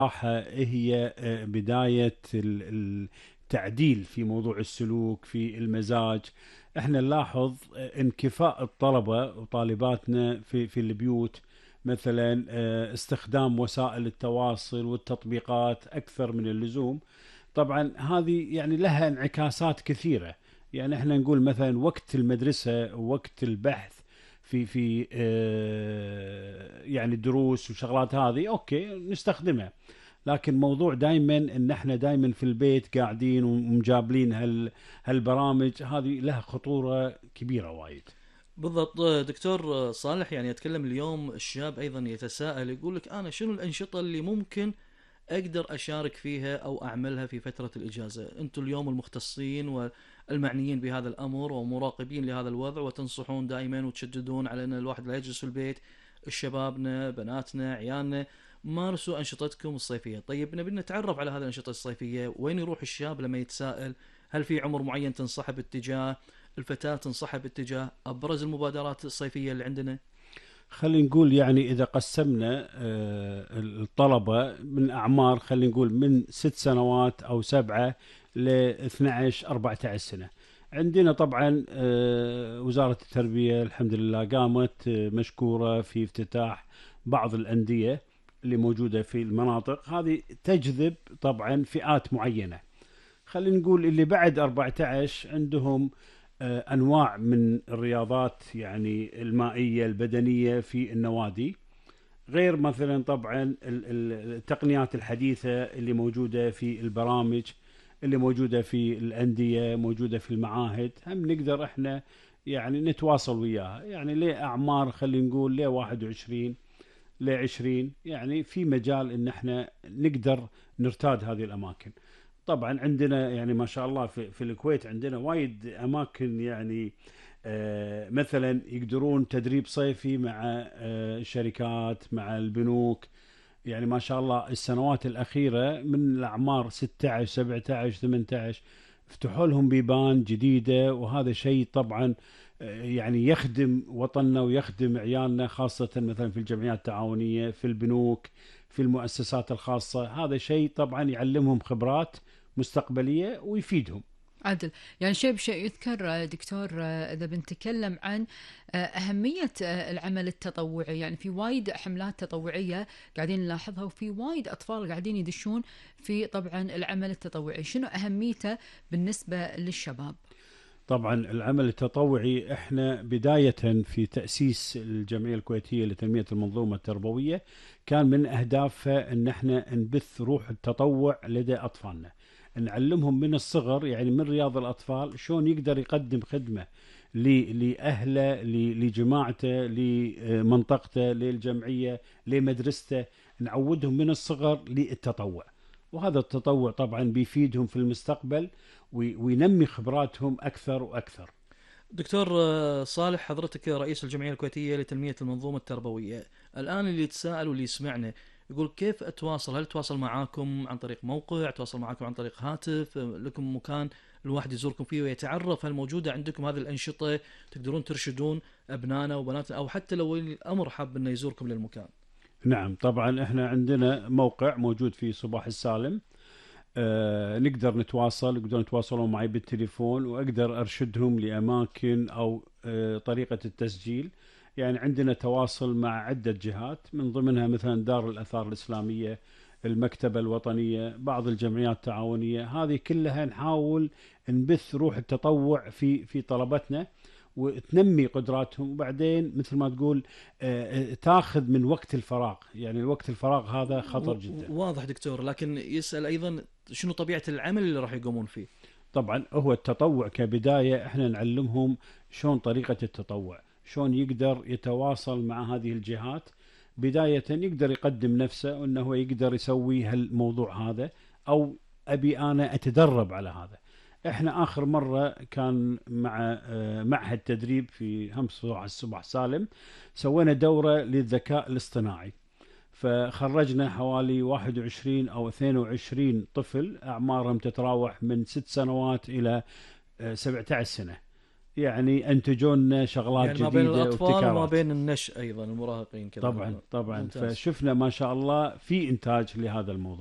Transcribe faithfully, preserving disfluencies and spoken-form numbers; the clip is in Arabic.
صراحة هي آه، بداية ال- التعديل في موضوع السلوك في المزاج. احنا نلاحظ آه، انكفاء الطلبة وطالباتنا في في البيوت، مثلا آه، استخدام وسائل التواصل والتطبيقات أكثر من اللزوم. طبعا هذه يعني لها انعكاسات كثيرة. يعني احنا نقول مثلا وقت المدرسة ووقت البحث في في آه، يعني دروس وشغلات هذه اوكي نستخدمها، لكن موضوع دائما ان احنا دائما في البيت قاعدين ومجابلين هال هالبرامج هذه لها خطورة كبيرة وايد. بالضبط. دكتور صالح، يعني اتكلم اليوم الشاب ايضا يتساءل، يقول لك انا شنو الانشطه اللي ممكن اقدر اشارك فيها او اعملها في فتره الاجازه؟ انتم اليوم المختصين والمعنيين بهذا الامر ومراقبين لهذا الوضع، وتنصحون دائما وتشددون على ان الواحد لا يجلس في البيت. شبابنا، بناتنا، عيالنا، مارسوا انشطتكم الصيفيه. طيب نبي نتعرف على هذه الانشطه الصيفيه. وين يروح الشاب لما يتساءل؟ هل في عمر معين تنصحه باتجاه؟ الفتاه تنصحه باتجاه؟ ابرز المبادرات الصيفيه اللي عندنا. خلينا نقول يعني اذا قسمنا آه، الطلبة من اعمار، خلينا نقول من ست سنوات او سبعة ل اثنا عشر أربعة عشر سنة. عندنا طبعا آه، وزارة التربية الحمد لله قامت آه، مشكورة في افتتاح بعض الأندية اللي موجودة في المناطق هذه، تجذب طبعا فئات معينة. خلينا نقول اللي بعد أربعة عشر عندهم آه، أنواع من الرياضات، يعني المائية البدنية في النوادي، غير مثلا طبعا ال- ال- التقنيات الحديثة اللي موجودة في البرامج، اللي موجودة في الأندية، موجودة في المعاهد، هم نقدر احنا يعني نتواصل وياها. يعني ليه أعمار خلينا نقول ليه واحد وعشرين ل عشرين، يعني في مجال ان احنا نقدر نرتاد هذه الاماكن. طبعا عندنا يعني ما شاء الله في, في الكويت عندنا وايد اماكن، يعني آه مثلا يقدرون تدريب صيفي مع آه الشركات مع البنوك. يعني ما شاء الله السنوات الأخيرة من الأعمار ستة عشر سبعة عشر ثمانية عشر فتحوا لهم بيبان جديدة، وهذا شيء طبعا آه، يعني يخدم وطننا ويخدم عيالنا، خاصة مثلا في الجمعيات التعاونية في البنوك في المؤسسات الخاصة. هذا شيء طبعا يعلمهم خبرات مستقبلية ويفيدهم. عدل. يعني شيء بشيء يذكر آه، دكتور، آه، إذا بنتكلم عن آه، أهمية آه، العمل التطوعي، يعني في وايد حملات تطوعية قاعدين نلاحظها، وفي وايد أطفال قاعدين يدشون في طبعا العمل التطوعي. شنو أهميته بالنسبة للشباب؟ طبعا العمل التطوعي احنا بداية في تأسيس الجمعية الكويتية لتنمية المنظومة التربوية كان من أهدافها أن احنا نبث روح التطوع لدى أطفالنا، نعلمهم من الصغر، يعني من رياض الأطفال شلون يقدر يقدم خدمة لأهله لجماعته لمنطقته للجمعية لمدرسته. نعودهم من الصغر للتطوع، وهذا التطوع طبعا بيفيدهم في المستقبل وينمي خبراتهم أكثر وأكثر. دكتور آه، صالح، حضرتك رئيس الجمعية الكويتية لتنمية المنظومة التربوية. الآن اللي يتساءل واللي يسمعنا يقول كيف أتواصل؟ هل أتواصل معاكم عن طريق موقع؟ أتواصل معاكم عن طريق هاتف؟ آه، لكم مكان الواحد يزوركم فيه ويتعرف؟ هل موجودة عندكم هذه الأنشطة؟ تقدرون ترشدون أبنائنا وبناتنا، أو حتى لو ولي الأمر حاب أنه يزوركم للمكان؟ نعم طبعا احنا عندنا موقع موجود في صباح السالم. آه نقدر نتواصل، يقدرون يتواصلون معي بالتليفون وأقدر أرشدهم لأماكن أو آه طريقة التسجيل. يعني عندنا تواصل مع عدة جهات من ضمنها مثلا دار الآثار الإسلامية، المكتبة الوطنية، بعض الجمعيات التعاونية. هذه كلها نحاول نبث روح التطوع في في طلبتنا وتنمي قدراتهم، وبعدين مثل ما تقول آه، آه، تاخذ من وقت الفراغ. يعني الوقت الفراغ هذا و- خطر جدا. واضح دكتور، لكن يسأل أيضا شنو طبيعة العمل اللي راح يقومون فيه؟ طبعا هو التطوع كبداية احنا نعلمهم شلون طريقة التطوع، شلون يقدر يتواصل مع هذه الجهات. بداية يقدر يقدم نفسه انه هو يقدر يسوي هالموضوع هذا، او ابي انا اتدرب على هذا. احنا اخر مرة كان مع آه، معهد تدريب في هم صباح الصبح سالم، سوينا دورة للذكاء الاصطناعي، فخرجنا حوالي واحد وعشرين أو اثنين وعشرين طفل أعمارهم تتراوح من ست سنوات إلى آه، سبعة عشر سنة. يعني انتجوا لنا شغلات يعني ما بين جديده الاطفال وما وابتكارات. بين النشء ايضا المراهقين كذا. طبعا طبعا، ممتاز. فشفنا ما شاء الله في انتاج لهذا الموضوع.